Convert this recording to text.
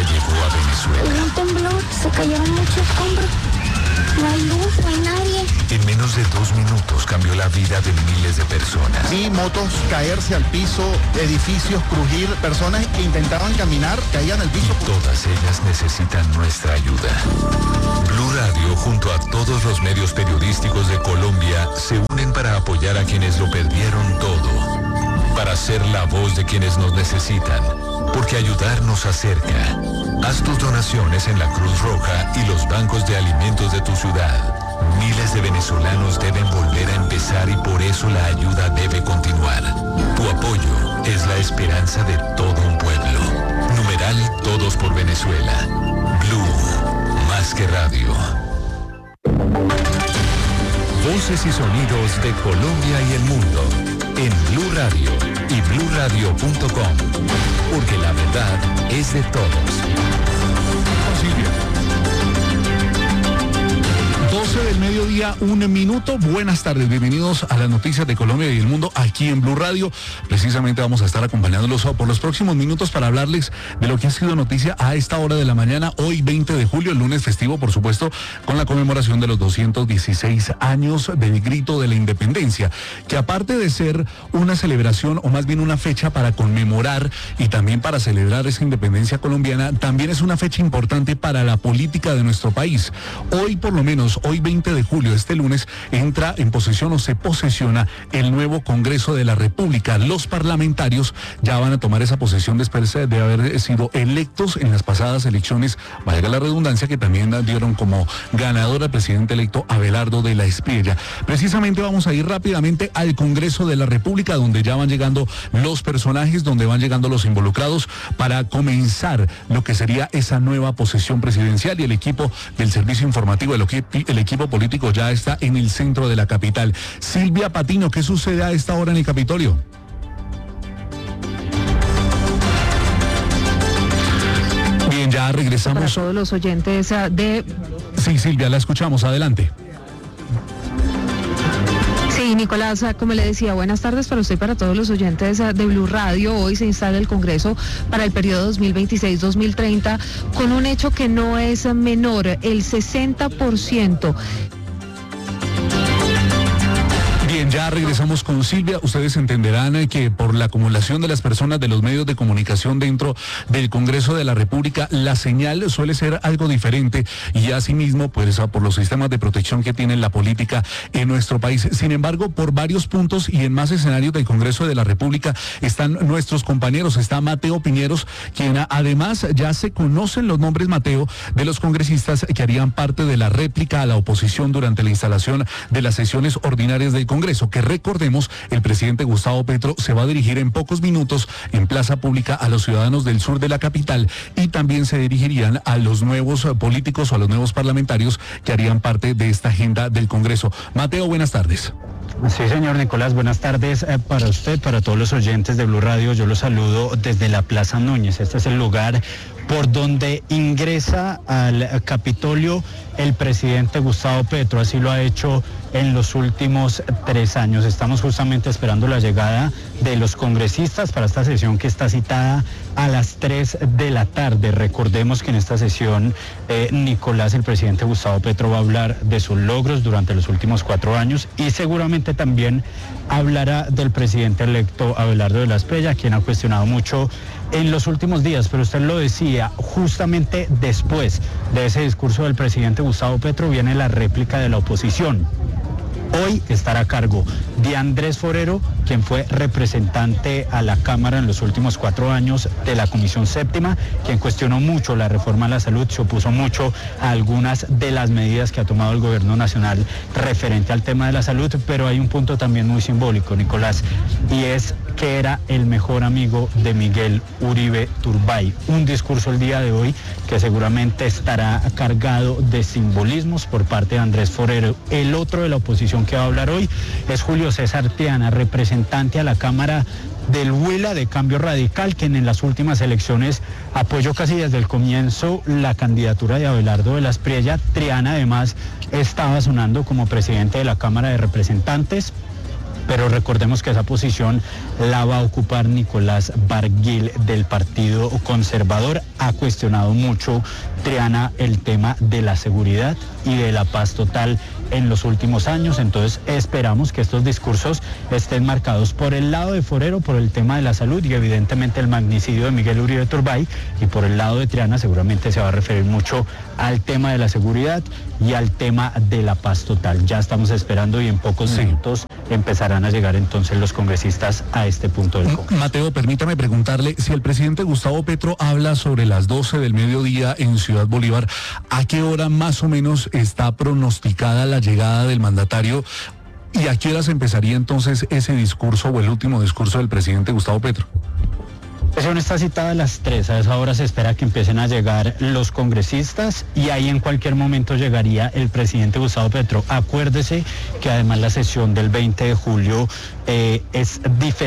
llegó a Venezuela. Hubo un temblor, se cayeron muchos escombros. No hay luz, no hay nadie. En menos de 2 minutos cambió la vida de miles de personas. Vi motos caerse al piso, edificios crujir, personas que intentaban caminar, caían al piso. Todas ellas necesitan nuestra ayuda. Blue Radio, junto a todos los medios periodísticos de Colombia, se unen para apoyar a quienes lo perdieron todo. Para ser la voz de quienes nos necesitan. Porque ayudar nos acerca. Haz tus donaciones en la Cruz Roja y los bancos de alimentos de tu ciudad. Miles de venezolanos deben volver a empezar y por eso la ayuda debe continuar. Tu apoyo es la esperanza de todo un pueblo. Numeral Todos por Venezuela. Blue, más que radio. Voces y sonidos de Colombia y el mundo en Blue Radio y bluradio.com, porque la verdad es de todos. 12 del mediodía, 1 minuto. Buenas tardes, bienvenidos a las noticias de Colombia y el mundo aquí en Blue Radio. Precisamente vamos a estar acompañándolos por los próximos minutos para hablarles de lo que ha sido noticia a esta hora de la mañana, hoy 20 de julio, el lunes festivo, por supuesto, con la conmemoración de los 216 años del Grito de la Independencia, que aparte de ser una celebración, o más bien una fecha para conmemorar y también para celebrar esa independencia colombiana, también es una fecha importante para la política de nuestro país. Hoy, por lo menos, hoy 20 de julio, este lunes, entra en posesión o se posesiona el nuevo Congreso de la República. Los parlamentarios ya van a tomar esa posesión después de haber sido electos en las pasadas elecciones, valga la redundancia, que también dieron como ganador al presidente electo Abelardo de la Espriella. Precisamente vamos a ir rápidamente al Congreso de la República, donde ya van llegando los personajes, donde van llegando los involucrados para comenzar lo que sería esa nueva posesión presidencial, y el equipo del servicio informativo, el equipo político ya está en el centro de la capital. Silvia Patiño, ¿qué sucede a esta hora en el Capitolio? Bien, ya regresamos. Para todos los oyentes de... Sí, Silvia, la escuchamos, adelante. Sí, Nicolás, como le decía, buenas tardes para usted y para todos los oyentes de Blue Radio. Hoy se instala el Congreso para el periodo 2026-2030 con un hecho que no es menor, el 60%. Bien, ya regresamos con Silvia. Ustedes entenderán que por la acumulación de las personas de los medios de comunicación dentro del Congreso de la República, la señal suele ser algo diferente y asimismo, pues por los sistemas de protección que tiene la política en nuestro país. Sin embargo, por varios puntos y en más escenarios del Congreso de la República están nuestros compañeros. Está Mateo Piñeros, quien además ya se conocen los nombres, Mateo, de los congresistas que harían parte de la réplica a la oposición durante la instalación de las sesiones ordinarias del Congreso, que recordemos, el presidente Gustavo Petro se va a dirigir en pocos minutos en plaza pública a los ciudadanos del sur de la capital, y también se dirigirían a los nuevos políticos o a los nuevos parlamentarios que harían parte de esta agenda del Congreso. Mateo, buenas tardes. Sí, señor Nicolás, buenas tardes para usted, para todos los oyentes de Blue Radio. Yo los saludo desde la Plaza Núñez. Este es el lugar por donde ingresa al Capitolio el presidente Gustavo Petro. Así lo ha hecho en los últimos 3 años. Estamos justamente esperando la llegada de los congresistas para esta sesión que está citada a las 3 de la tarde. Recordemos que en esta sesión, Nicolás, el presidente Gustavo Petro va a hablar de sus logros durante los últimos 4 años y seguramente también hablará del presidente electo Abelardo de la Espriella, quien ha cuestionado mucho en los últimos días, pero usted lo decía, justamente después de ese discurso del presidente Gustavo Petro viene la réplica de la oposición. Hoy estará a cargo de Andrés Forero, quien fue representante a la Cámara en los últimos 4 años de la Comisión Séptima, quien cuestionó mucho la reforma a la salud, se opuso mucho a algunas de las medidas que ha tomado el gobierno nacional referente al tema de la salud, pero hay un punto también muy simbólico, Nicolás, y es que era el mejor amigo de Miguel Uribe Turbay. Un discurso el día de hoy que seguramente estará cargado de simbolismos por parte de Andrés Forero. El otro de la oposición que va a hablar hoy es Julio César Triana, representante a la Cámara del Huila de Cambio Radical, quien en las últimas elecciones apoyó casi desde el comienzo la candidatura de Abelardo de la Espriella. Triana además estaba sonando como presidente de la Cámara de Representantes. pero recordemos que esa posición la va a ocupar Nicolás Barguil del Partido Conservador. Ha cuestionado mucho, Triana, el tema de la seguridad y de la paz total en los últimos años, entonces esperamos que estos discursos estén marcados por el lado de Forero, por el tema de la salud y evidentemente el magnicidio de Miguel Uribe Turbay, y por el lado de Triana seguramente se va a referir mucho al tema de la seguridad y al tema de la paz total. Ya estamos esperando y en pocos minutos empezarán a llegar entonces los congresistas a este punto del Congreso. Mateo, permítame preguntarle, si el presidente Gustavo Petro habla sobre las 12 del mediodía en Ciudad Bolívar, ¿a qué hora más o menos está pronosticada la llegada del mandatario? ¿Y a qué horas empezaría entonces ese discurso o el último discurso del presidente Gustavo Petro? La sesión está citada a las 3, a esa hora se espera que empiecen a llegar los congresistas y ahí en cualquier momento llegaría el presidente Gustavo Petro. Acuérdese que además la sesión del 20 de julio es diferente.